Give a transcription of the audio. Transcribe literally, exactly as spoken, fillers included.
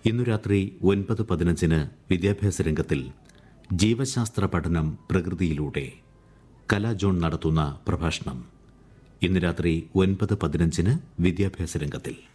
ഇന്നു രാത്രി ഒൻപത് പതിനഞ്ചിന് വിദ്യാഭ്യാസ രംഗത്തിൽ ജീവശാസ്ത്ര പഠനം പ്രകൃതിയിലൂടെ കലാജോൺ നടത്തുന്ന പ്രഭാഷണം. ഇന്ന് രാത്രി ഒൻപത് പതിനഞ്ചിന് വിദ്യാഭ്യാസ രംഗത്തിൽ.